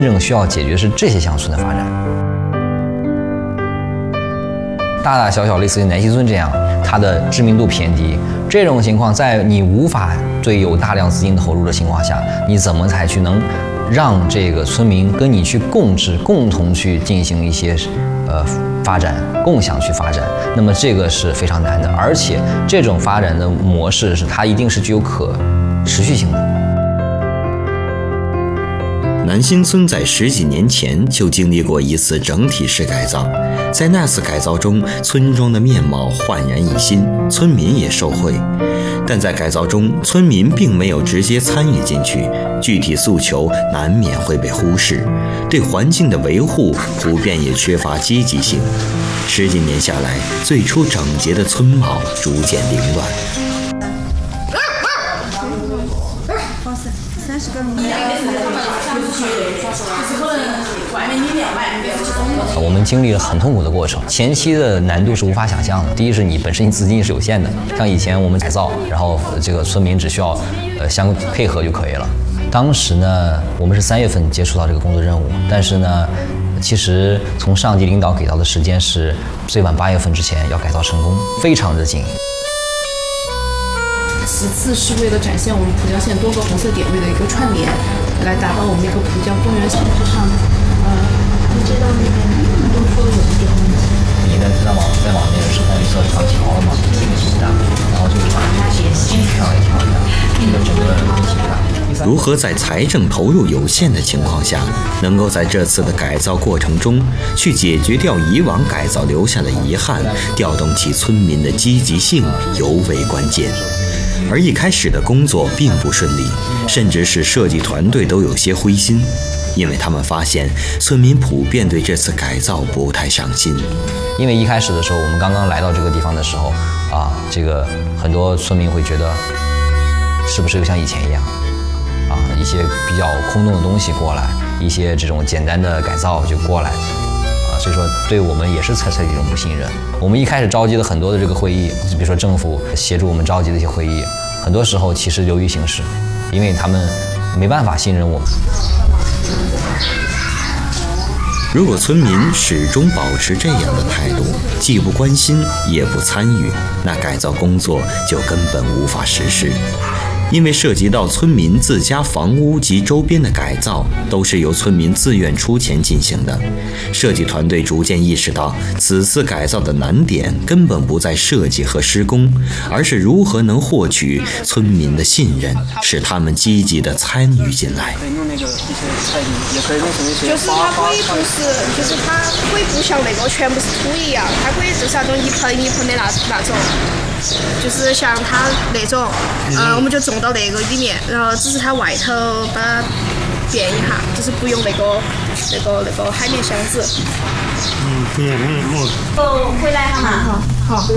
真正需要解决的是这些乡村的发展。大大小小类似于南溪村这样，它的知名度偏低，这种情况在你无法对有大量资金投入的情况下，你怎么才去能让这个村民跟你去共治，共同去进行一些发展，共享去发展？那么这个是非常难的，而且这种发展的模式是它一定是具有可持续性的。 南新村在10几年前就经历过一次整体式改造，在那次改造中，村庄的面貌焕然一新，村民也受惠。但在改造中，村民并没有直接参与进去，具体诉求难免会被忽视，对环境的维护普遍也缺乏积极性。10几年下来，最初整洁的村貌逐渐凌乱。 我们经历了很痛苦的过程，前期的难度是无法想象的。第一是你本身资金是有限的，像以前我们改造，然后这个村民只需要相配合就可以了。当时呢，我们是3月份接触到这个工作任务，但是呢，其实从上级领导给到的时间是最晚8月份之前要改造成功，非常的紧。 其次是为了展现我们蒲江县多个红色点位的一个串联，来达到我们一个蒲江公园形式上。不知道那边都说有一点问题。 你在往那个生态绿色上调了嘛，这个形状，然后就是把这个形上来调一下，这个整个形状。 如何在财政投入有限的情况下，能够在这次的改造过程中去解决掉以往改造留下的遗憾，调动起村民的积极性，尤为关键。而一开始的工作并不顺利，甚至是设计团队都有些灰心，因为他们发现村民普遍对这次改造不太上心。 因为一开始的时候，我们刚刚来到这个地方的时候这个很多村民会觉得是不是又像以前一样一些比较空洞的东西过来，一些这种简单的改造就过来所以说对我们也是采取一种不信任。我们一开始召集了很多的这个会议，比如说政府协助我们召集的一些会议，很多时候其实流于形式，因为他们没办法信任我们。 如果村民始终保持这样的态度，既不关心也不参与，那改造工作就根本无法实施。因为涉及到村民自家房屋及周边的改造，都是由村民自愿出钱进行的。设计团队逐渐意识到，此次改造的难点根本不在设计和施工，而是如何能获取村民的信任，使他们积极地参与进来。 可以弄那个一些菜地，也可以弄成一些就是它可以不是，就是它可以不像那个全部是土一样，它可以就是那种一盆一盆的那种。就是像它那种，我们就种到那个里面，然后只是它外头把它变一下，就是不用那个海绵箱子。 不用。 回来哈嘛。好。